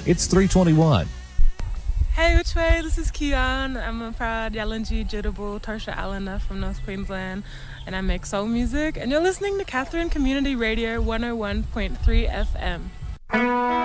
It's 321. Hey, which way? This is Kian. I'm a proud Yalanji Jitable Tarsha Allena from North Queensland, and I make soul music. And you're listening to Catherine Community Radio 101.3 FM.